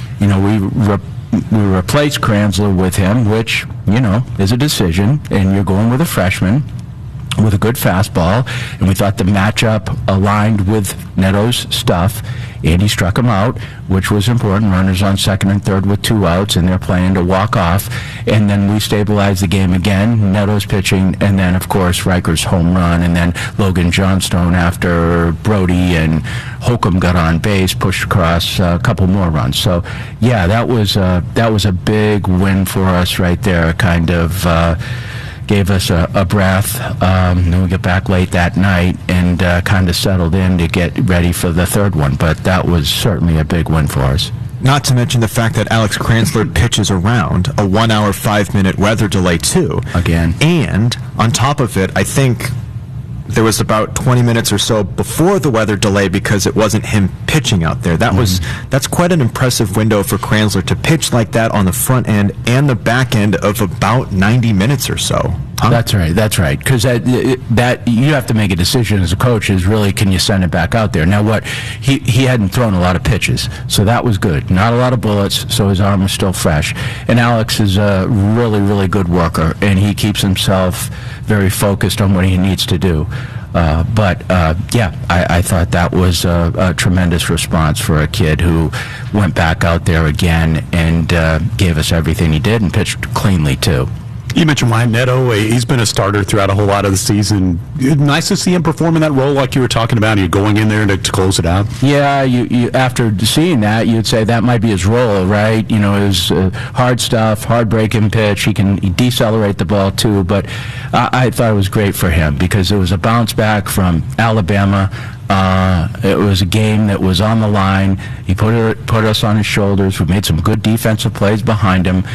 we replaced Kranzler with him, which is a decision, and you're going with a freshman with a good fastball, and we thought the matchup aligned with Neto's stuff. Andy struck him out, which was important. Runners on second and third with 2 outs, and they're planning to walk off. And then we stabilized the game again. Neto's pitching, and then, of course, Riker's home run, and then Logan Johnstone after Brody and Holcomb got on base, pushed across a couple more runs. So, yeah, that was a big win for us right there, kind of gave us a breath. Then we got back late that night and kind of settled in to get ready for the third one. But that was certainly a big win for us. Not to mention the fact that Alex Kranzler pitches around a 1 hour, 5-minute weather delay, too. Again. And on top of it, I think there was about 20 minutes or so before the weather delay because it wasn't him pitching out there. That's quite an impressive window for Kranzler to pitch like that on the front end and the back end of about 90 minutes or so. Huh? That's right. Because that you have to make a decision as a coach is really, can you send it back out there? Now, what he hadn't thrown a lot of pitches, so that was good. Not a lot of bullets, so his arm was still fresh. And Alex is a really, really good worker, and he keeps himself very focused on what he needs to do. I thought that was a tremendous response for a kid who went back out there again and gave us everything he did and pitched cleanly, too. You mentioned Ryan Neto. He's been a starter throughout a whole lot of the season. Nice to see him perform in that role like you were talking about. You're going in there to close it out. Yeah, you after seeing that, you'd say that might be his role, right? It was hard stuff, hard breaking pitch. He can decelerate the ball, too. But I thought it was great for him because it was a bounce back from Alabama. It was a game that was on the line. He put us on his shoulders. We made some good defensive plays behind him.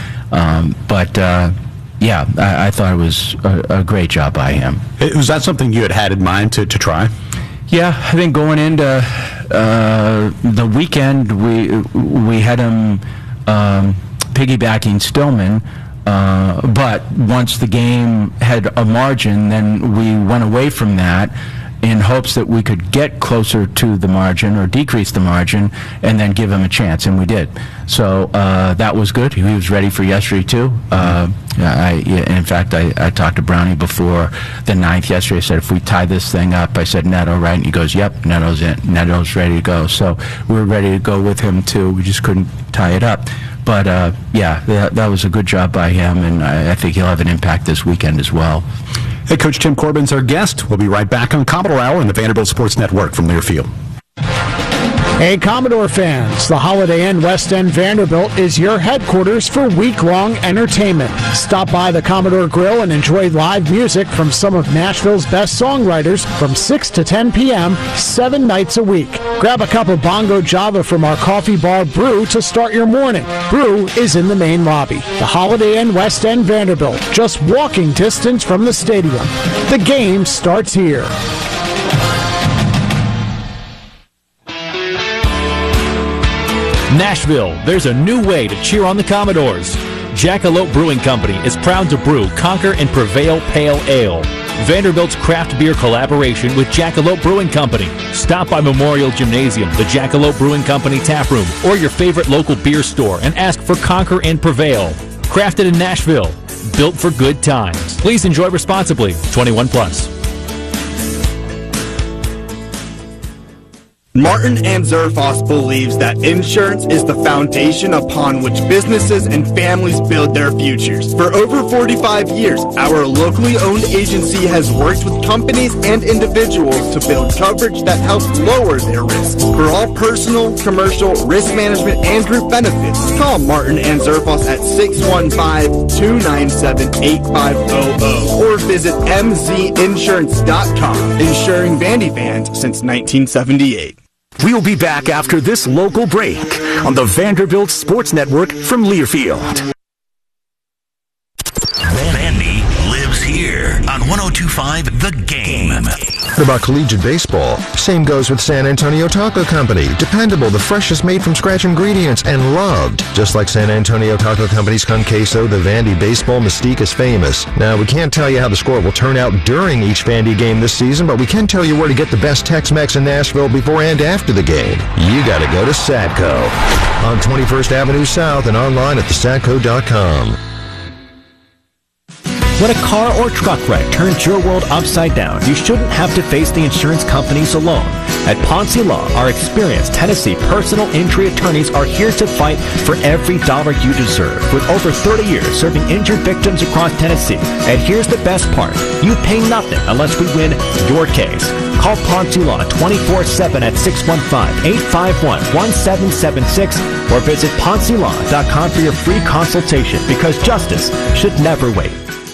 I thought it was a great job by him. Was that something you had in mind to try? Yeah, I think going into the weekend, we had him piggybacking Stillman, but once the game had a margin, then we went away from that in hopes that we could get closer to the margin or decrease the margin and then give him a chance, and we did. So that was good. He was ready for yesterday, too. In fact, I talked to Brownie before the 9th yesterday. I said, if we tie this thing up, I said, Neto, right? And he goes, yep, Neto's in. Neto's ready to go. So we were ready to go with him, too. We just couldn't tie it up. But, that was a good job by him, and I think he'll have an impact this weekend as well. Hey, Coach Tim Corbin's our guest. We'll be right back on Commodore Hour and the Vanderbilt Sports Network from Learfield. Hey, Commodore fans, the Holiday Inn West End Vanderbilt is your headquarters for week-long entertainment. Stop by the Commodore Grill and enjoy live music from some of Nashville's best songwriters from 6 to 10 p.m., 7 nights a week. Grab a cup of Bongo Java from our coffee bar Brew to start your morning. Brew is in the main lobby. The Holiday Inn West End Vanderbilt, just walking distance from the stadium. The game starts here. Nashville, there's a new way to cheer on the Commodores. Jackalope Brewing Company is proud to brew Conquer and Prevail Pale Ale, Vanderbilt's craft beer collaboration with Jackalope Brewing Company. Stop by Memorial Gymnasium, the Jackalope Brewing Company tap room, or your favorite local beer store and ask for Conquer and Prevail. Crafted in Nashville, built for good times. Please enjoy responsibly. 21 plus. Martin and Zerfoss believes that insurance is the foundation upon which businesses and families build their futures. For over 45 years, our locally owned agency has worked with companies and individuals to build coverage that helps lower their risk. For all personal, commercial, risk management, and group benefits, call Martin and Zerfoss at 615-297-8500 or visit mzinsurance.com. Insuring Vandy fans since 1978. We'll be back after this local break on the Vanderbilt Sports Network from Learfield. Vandy lives here on 102.5 The Game. What about collegiate baseball? Same goes with San Antonio Taco Company. Dependable, the freshest made from scratch ingredients, and loved. Just like San Antonio Taco Company's Con Queso, the Vandy baseball mystique is famous. Now, we can't tell you how the score will turn out during each Vandy game this season, but we can tell you where to get the best Tex-Mex in Nashville before and after the game. You gotta go to Satco on 21st Avenue South and online at thesatco.com. When a car or truck wreck turns your world upside down, you shouldn't have to face the insurance companies alone. At Ponce Law, our experienced Tennessee personal injury attorneys are here to fight for every dollar you deserve. With over 30 years serving injured victims across Tennessee. And here's the best part. You pay nothing unless we win your case. Call Ponce Law 24/7 at 615-851-1776 or visit PonceLaw.com for your free consultation, because justice should never wait.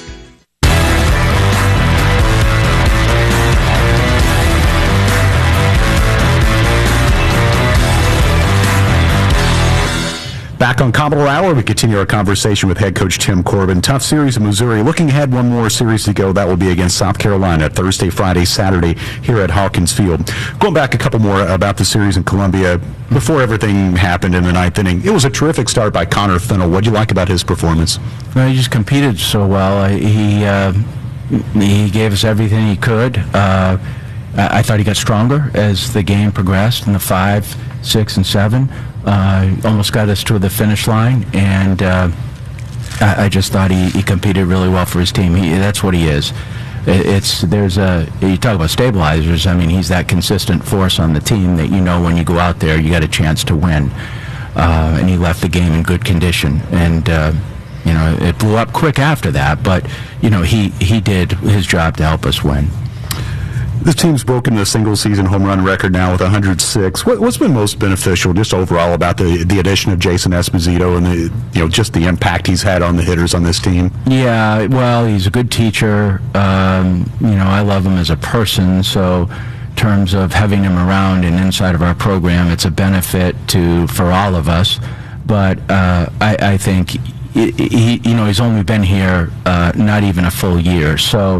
Back on Commodore Hour, we continue our conversation with head coach Tim Corbin. Tough series in Missouri. Looking ahead, one more series to go. That will be against South Carolina Thursday, Friday, Saturday here at Hawkins Field. Going back a couple more about the series in Columbia. Before everything happened in the ninth inning, it was a terrific start by Connor Fennell. What did you like about his performance? Well, he just competed so well. He gave us everything he could. I thought he got stronger as the game progressed in the 5, 6, and 7. Almost got us to the finish line, and I just thought he competed really well for his team. That's what he is. You talk about stabilizers. I mean, he's that consistent force on the team that, you know, when you go out there, you got a chance to win. And he left the game in good condition, and it blew up quick after that. But he did his job to help us win. This team's broken the single-season home run record now with 106. What's been most beneficial, just overall, about the addition of Jason Esposito and just the impact he's had on the hitters on this team? Yeah, well, he's a good teacher. I love him as a person. So, in terms of having him around and inside of our program, it's a benefit for all of us. But I think he's only been here not even a full year. So.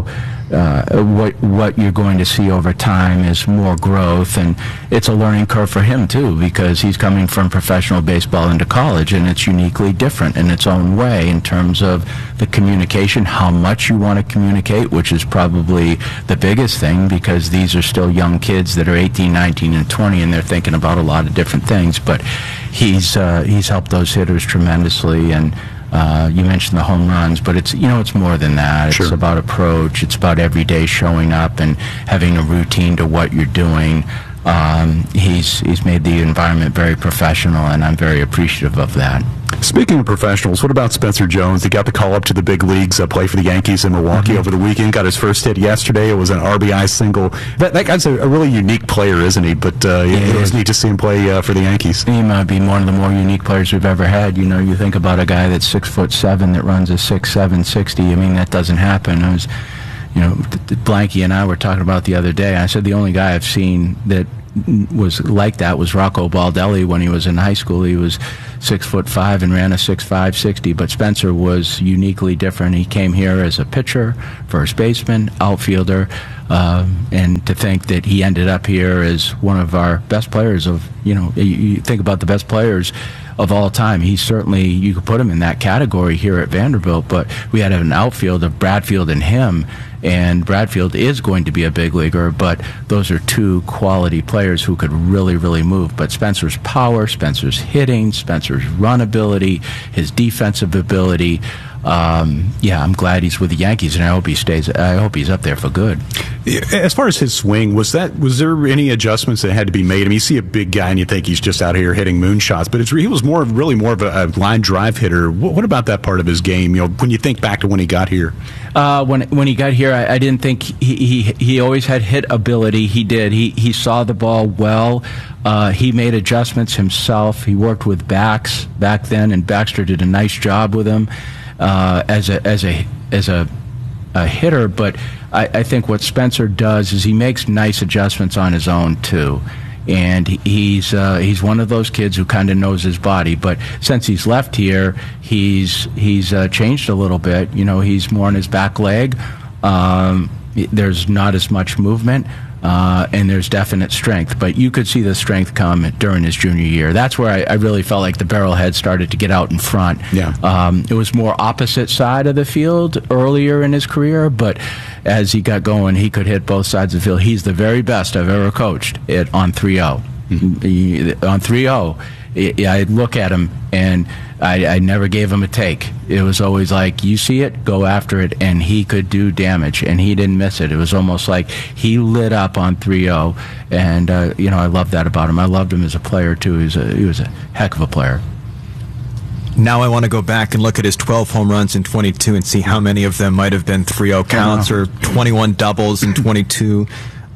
what you're going to see over time is more growth, and it's a learning curve for him too, because he's coming from professional baseball into college, and it's uniquely different in its own way in terms of the communication, how much you want to communicate, which is probably the biggest thing, because these are still young kids that are 18, 19, and 20, and they're thinking about a lot of different things. But he's helped those hitters tremendously, and you mentioned the home runs, but it's more than that. It's about approach. It's about every day showing up and having a routine to what you're doing. He's made the environment very professional, and I'm very appreciative of that. Speaking of professionals, what about Spencer Jones? He got the call up to the big leagues, play for the Yankees in Milwaukee over the weekend, got his first hit yesterday. It was an RBI single. That guy's a really unique player, isn't he? But it was neat to see him play for the Yankees. He might be one of the more unique players we've ever had. You think about a guy that's 6'7" that runs a 6'7" 60. I mean, that doesn't happen. It was, Blanky and I were talking about the other day. I said the only guy I've seen that was like that was Rocco Baldelli when he was in high school. He was 6'5" and ran a 6'5" 60, but Spencer was uniquely different. He came here as a pitcher, first baseman, outfielder, and to think that he ended up here as one of our best players you think about the best players of all time. He's certainly, you could put him in that category here at Vanderbilt, but we had an outfield of Bradfield and him, and Bradfield is going to be a big leaguer, but those are two quality players who could really, really move. But Spencer's power, Spencer's hitting, Spencer's run ability, his defensive ability, I'm glad he's with the Yankees, and I hope he stays. I hope he's up there for good. As far as his swing, was there any adjustments that had to be made? I mean, you see a big guy and you think he's just out here hitting moonshots, but he was really more of a line drive hitter. What about that part of his game? When you think back to when he got here. When he got here, I didn't think he always had hit ability. He did. He saw the ball well. He made adjustments himself. He worked with backs back then, and Baxter did a nice job with him as a hitter. But I think what Spencer does is he makes nice adjustments on his own too. And he's one of those kids who kind of knows his body. But since he's left here, he's changed a little bit. He's more on his back leg. There's not as much movement, and there's definite strength. But you could see the strength come during his junior year. That's where I really felt like the barrelhead started to get out in front. Yeah. It was more opposite side of the field earlier in his career, but as he got going, he could hit both sides of the field. He's the very best I've ever coached on 3-0. On 3-0, I'd look at him, and I never gave him a take. It was always like, you see it, go after it, and he could do damage, and he didn't miss it. It was almost like he lit up on 3-0, and I love that about him. I loved him as a player, too. He was a heck of a player. Now I want to go back and look at his 12 home runs in 22 and see how many of them might have been 3-0 counts or 21 doubles in 22.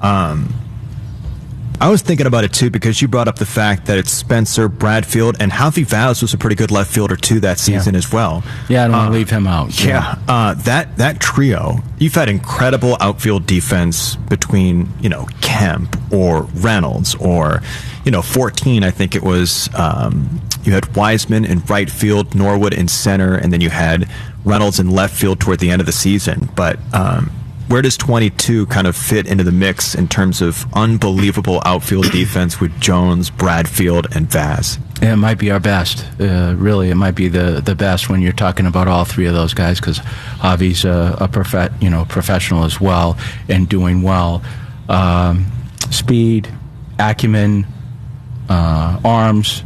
I was thinking about it, too, because you brought up the fact that it's Spencer, Bradfield, and Javi Vaz was a pretty good left fielder, too, that season as well. Yeah, I don't want to leave him out. Yeah, that trio, you've had incredible outfield defense between, Kemp or Reynolds or, 14, I think it was, you had Wiseman in right field, Norwood in center, and then you had Reynolds in left field toward the end of the season. But where does 22 kind of fit into the mix in terms of unbelievable outfield defense with Jones, Bradfield, and Vaz? It might be our best. Really, it might be the best when you're talking about all three of those guys, because Javi's a professional as well and doing well. Speed, acumen, arms,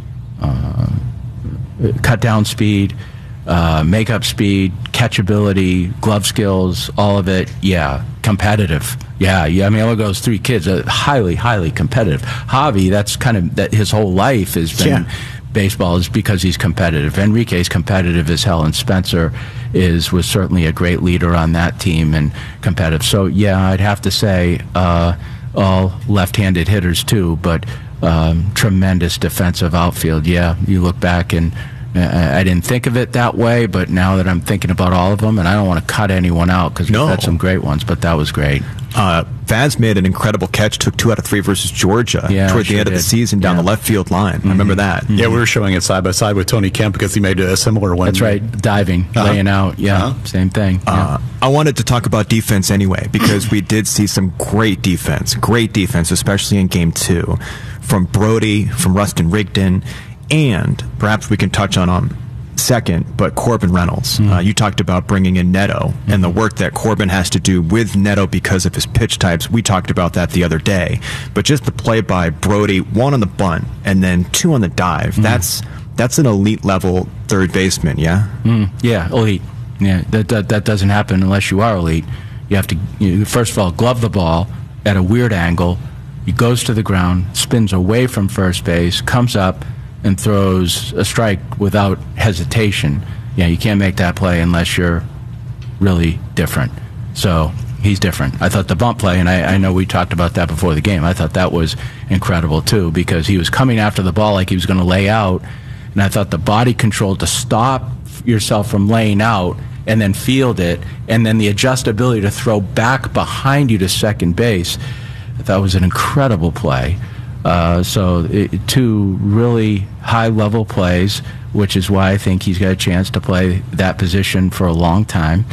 cut down speed, make-up speed, catchability, glove skills, all of it, competitive. I mean, all those three kids are highly, highly competitive. Javi, that's kind of that his whole life has been baseball is because he's competitive. Enrique's competitive as hell, and Spencer was certainly a great leader on that team and competitive. So, I'd have to say all left-handed hitters too, but tremendous defensive outfield. You look back and I didn't think of it that way, but now that I'm thinking about all of them, and I don't want to cut anyone out because we've had some great ones, but that was great. Vaz Faz made an incredible catch, took 2 out of 3 versus Georgia toward the end of the season down the left field line. I remember that. Yeah, we were showing it side by side with Tony Kemp because he made a similar one. That's right, diving, laying out. Yeah, same thing. I wanted to talk about defense anyway because we did see some great defense, especially in Game 2, from Brody, from Rustin Rigdon, and perhaps we can touch on second, but Corbin Reynolds. You talked about bringing in Neto and the work that Corbin has to do with Neto because of his pitch types. We talked about that the other day. But just the play by Brody, 1 on the bunt and then 2 on the dive, that's an elite level third baseman, yeah? Yeah, elite. Yeah, that doesn't happen unless you are elite. You have to, first of all, glove the ball at a weird angle. He goes to the ground, spins away from first base, comes up, and throws a strike without hesitation. Yeah, you can't make that play unless you're really different. So he's different. I thought the bunt play, and I know we talked about that before the game, I thought that was incredible too, because he was coming after the ball like he was going to lay out, and I thought the body control to stop yourself from laying out and then field it, and then the adjustability to throw back behind you to second base, I thought was an incredible play. So 2 really high-level plays, which is why I think he's got a chance to play that position for a long time.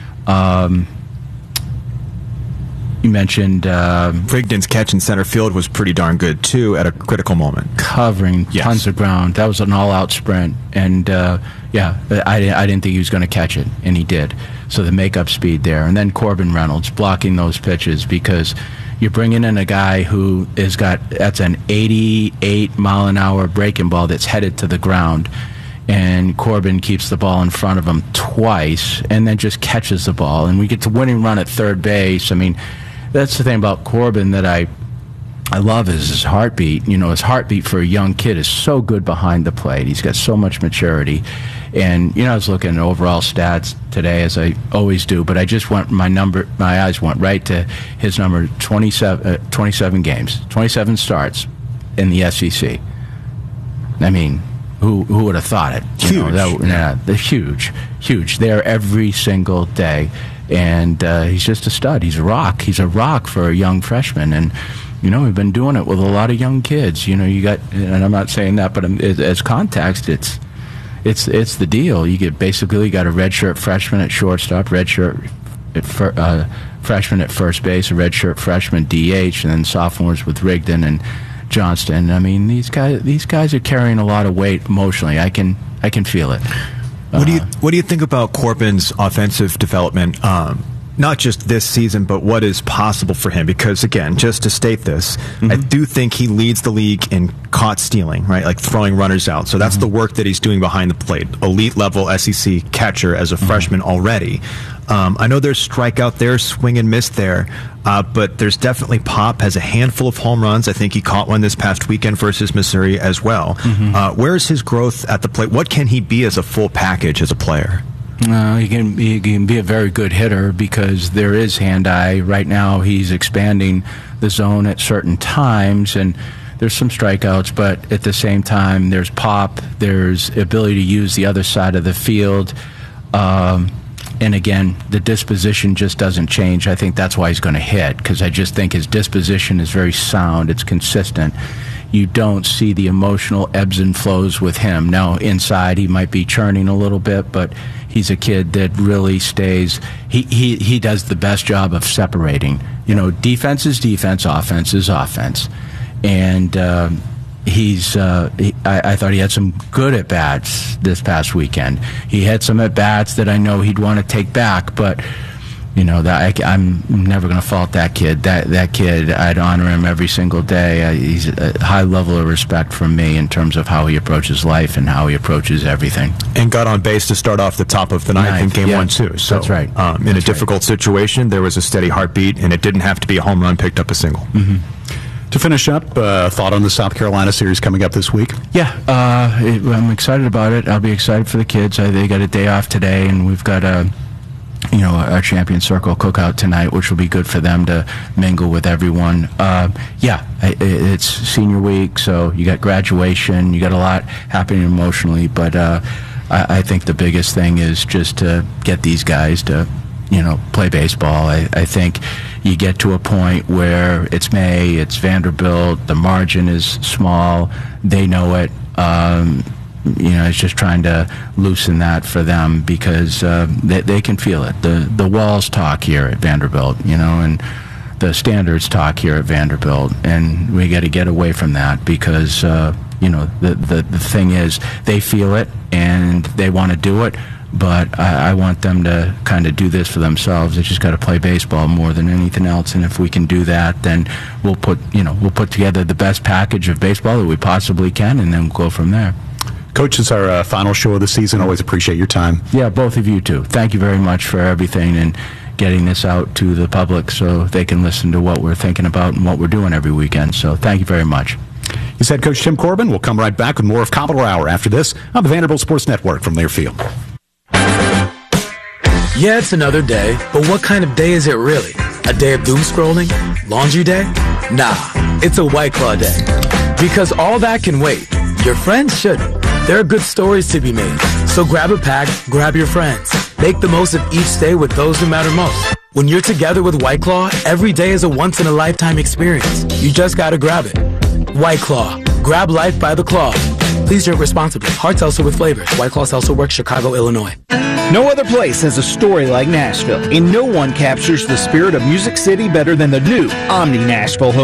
You mentioned Rigdon's catch in center field was pretty darn good, too, at a critical moment. Covering tons of ground. That was an all-out sprint. And, I didn't think he was going to catch it, and he did. So the make-up speed there. And then Corbin Reynolds blocking those pitches because you're bringing in a guy who that's an 88-mile-an-hour breaking ball that's headed to the ground, and Corbin keeps the ball in front of him twice and then just catches the ball. And we get to winning run at third base. I mean, that's the thing about Corbin that I love is his heartbeat. His heartbeat for a young kid is so good behind the plate. He's got so much maturity. And, I was looking at overall stats today, as I always do, but I just my eyes went right to his number, 27 games, 27 starts in the SEC. I mean, who would have thought it? Huge. Huge. There every single day. And he's just a stud. He's a rock. He's a rock for a young freshman. And, we've been doing it with a lot of young kids. You got, and I'm not saying that, but as context, it's the deal. You got a redshirt freshman at shortstop, redshirt freshman at first base, a redshirt freshman DH, and then sophomores with Rigdon and Johnston. I mean, these guys are carrying a lot of weight emotionally. I can feel it. What do you think about Corbin's offensive development? Not just this season, but what is possible for him? Because, again, just to state this, I do think he leads the league in caught stealing, right? Like throwing runners out. So that's the work that he's doing behind the plate. Elite level SEC catcher as a freshman already. I know there's strikeout there, swing and miss there, but there's definitely pop, has a handful of home runs. I think he caught one this past weekend versus Missouri as well. Where's his growth at the plate? What can he be as a full package as a player? He can be a very good hitter because there is hand-eye. Right now he's expanding the zone at certain times, and there's some strikeouts, but at the same time there's pop, there's ability to use the other side of the field. And again, the disposition just doesn't change. I think that's why he's going to hit, because I just think his disposition is very sound. It's consistent. You don't see the emotional ebbs and flows with him. Now, inside, he might be churning a little bit, but he's a kid that really stays. He does the best job of separating. Defense is defense, offense is offense. And I thought he had some good at-bats this past weekend. He had some at-bats that I know he'd want to take back, but I'm never going to fault that kid. That kid, I'd honor him every single day. He's a high level of respect from me in terms of how he approaches life and how he approaches everything. And got on base to start off the top of the ninth in Game 1, too. So, that's right. In a difficult situation, there was a steady heartbeat, and it didn't have to be a home run, picked up a single. To finish up, thought on the South Carolina series coming up this week? Yeah, I'm excited about it. I'll be excited for the kids. They got a day off today, and we've got our Champion Circle cookout tonight, which will be good for them to mingle with everyone. It's senior week, so you got graduation, you got a lot happening emotionally, but I think the biggest thing is just to get these guys to play baseball. I think you get to a point where it's May, it's Vanderbilt, the margin is small, they know it. It's just trying to loosen that for them because they can feel it. The walls talk here at Vanderbilt, and the standards talk here at Vanderbilt, and we got to get away from that because the thing is they feel it and they want to do it. But I want them to kind of do this for themselves. They just got to play baseball more than anything else. And if we can do that, then we'll put together the best package of baseball that we possibly can, and then we'll go from there. Coach, it's our final show of the season. Always appreciate your time. Yeah, both of you too. Thank you very much for everything and getting this out to the public so they can listen to what we're thinking about and what we're doing every weekend. So thank you very much. He said Coach Tim Corbin. We'll come right back with more of Commodore Hour after this on the Vanderbilt Sports Network from Learfield. Yeah, it's another day, but what kind of day is it really? A day of doom scrolling? Laundry day? Nah, it's a White Claw day. Because all that can wait. Your friends shouldn't. There are good stories to be made. So grab a pack, grab your friends. Make the most of each day with those who matter most. When you're together with White Claw, every day is a once-in-a-lifetime experience. You just gotta grab it. White Claw. Grab life by the claw. Please drink responsibly. Hard seltzer with flavors. White Claw Seltzer Works, Chicago, Illinois. No other place has a story like Nashville, and no one captures the spirit of Music City better than the new Omni Nashville Hotel.